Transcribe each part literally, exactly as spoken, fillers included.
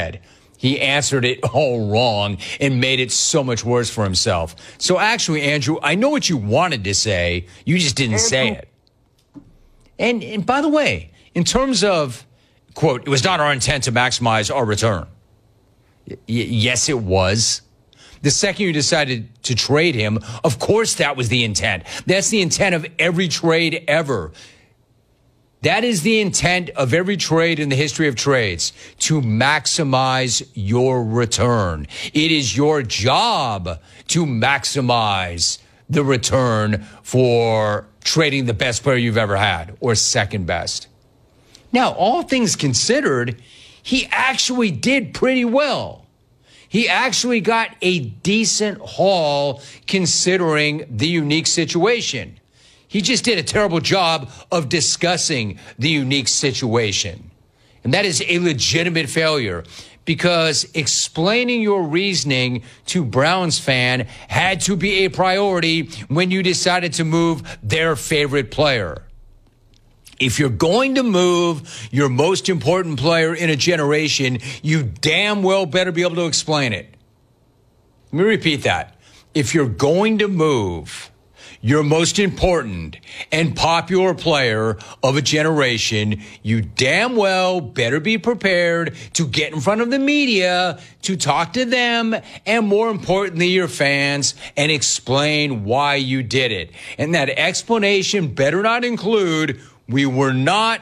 said. He answered it all wrong and made it so much worse for himself. So actually, Andrew, I know what you wanted to say. You just didn't Andrew. say it. And, and by the way, in terms of, quote, it was not our intent to maximize our return. Y- yes, it was. The second you decided to trade him, of course that was the intent. That's the intent of every trade ever. That is the intent of every trade in the history of trades, to maximize your return. It is your job to maximize the return for trading the best player you've ever had, or second best. Now, all things considered, he actually did pretty well. He actually got a decent haul considering the unique situation. He just did a terrible job of discussing the unique situation. And that is a legitimate failure, because explaining your reasoning to Browns fan had to be a priority when you decided to move their favorite player. If you're going to move your most important player in a generation, you damn well better be able to explain it. Let me repeat that. If you're going to move your most important and popular player of a generation, you damn well better be prepared to get in front of the media, to talk to them, and more importantly, your fans, and explain why you did it. And that explanation better not include, we were not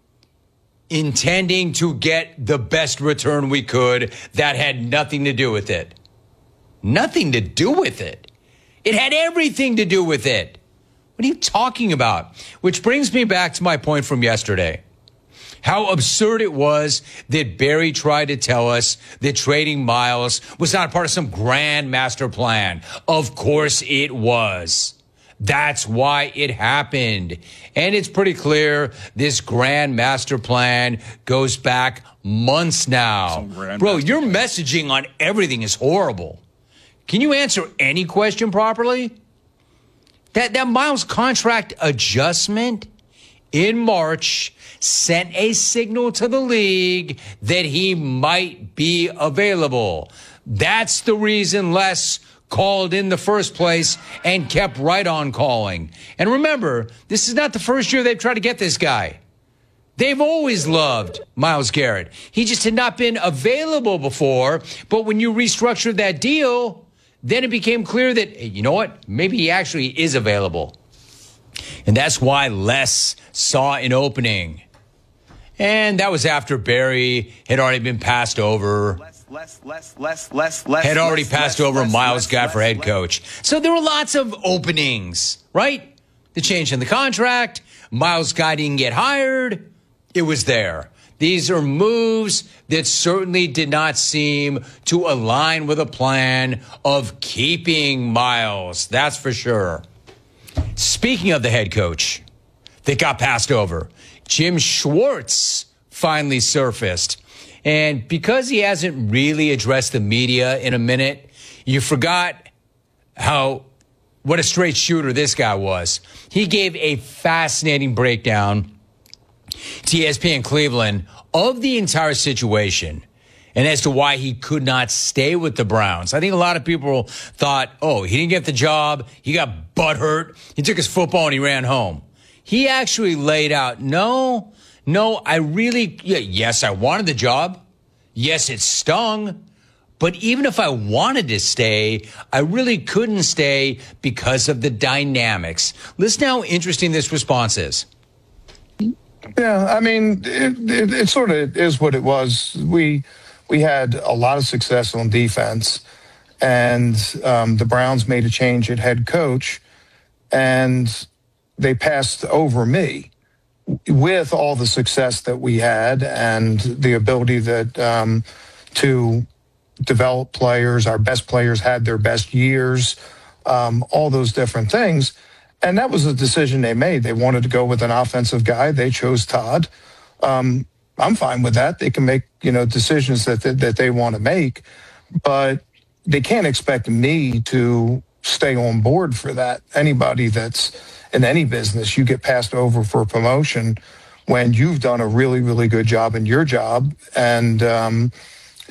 intending to get the best return we could. That had nothing to do with it. Nothing to do with it. It had everything to do with it. What are you talking about? Which brings me back to my point from yesterday. How absurd it was that Barry tried to tell us that trading Miles was not part of some grand master plan. Of course it was. That's why it happened. And it's pretty clear this grand master plan goes back months now. Bro, your plan. Messaging on everything is horrible. Can you answer any question properly? That that Miles contract adjustment in March sent a signal to the league that he might be available. That's the reason Les called in the first place and kept right on calling. And remember, this is not the first year they've tried to get this guy. They've always loved Myles Garrett. He just had not been available before. But when you restructured that deal, then it became clear that, hey, you know what, maybe he actually is available. And that's why Les saw an opening. And that was after Barry had already been passed over. Less, less, less, less, less, less. Had already less, passed less, over less, Myles Garrett for head less. coach. So there were lots of openings, right? The change in the contract, Myles Guy didn't get hired. It was there. These are moves that certainly did not seem to align with a plan of keeping Myles. That's for sure. Speaking of the head coach that got passed over, Jim Schwartz finally surfaced. And because he hasn't really addressed the media in a minute, you forgot how, what a straight shooter this guy was. He gave a fascinating breakdown to E S P N Cleveland of the entire situation and as to why he could not stay with the Browns. I think a lot of people thought, oh, he didn't get the job. He got butthurt. He took his football and he ran home. He actually laid out, no, no, I really, yeah, yes, I wanted the job. Yes, it stung. But even if I wanted to stay, I really couldn't stay because of the dynamics. Listen how interesting this response is. Yeah, I mean, it, it, it sort of is what it was. We we had a lot of success on defense, and um, the Browns made a change at head coach, and they passed over me with all the success that we had and the ability that um, to develop players. Our best players had their best years, um, all those different things. And that was a decision they made. They wanted to go with an offensive guy. They chose Todd. Um, I'm fine with that. They can make, you know, decisions that they, that they want to make, but they can't expect me to stay on board for that. Anybody that's in any business, you get passed over for a promotion when you've done a really, really good job in your job. And um,